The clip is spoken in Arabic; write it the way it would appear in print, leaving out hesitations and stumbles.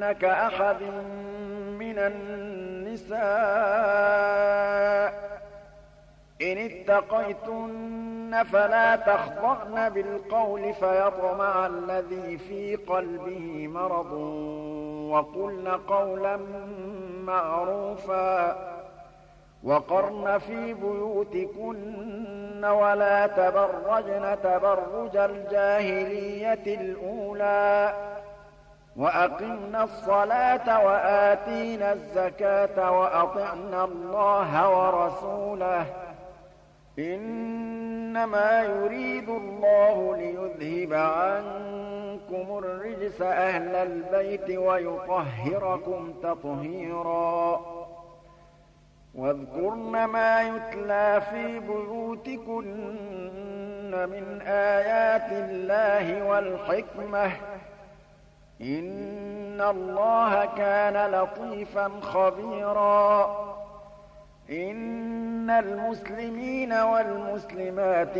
كأحد من النساء إن اتقيتن فلا تخضعن بالقول فيطمع الذي في قلبه مرض وقلن قولا معروفا وقرن في بيوتكن ولا تبرجن تبرج الجاهلية الأولى وأقمنا الصلاة وآتينا الزكاة وأطعنا الله ورسوله إنما يريد الله ليذهب عنكم الرجس أهل البيت ويطهركم تطهيرا واذكرن ما يتلى في بيوتكن من آيات الله والحكمة إن الله كان لطيفا خبيرا إن المسلمين والمسلمات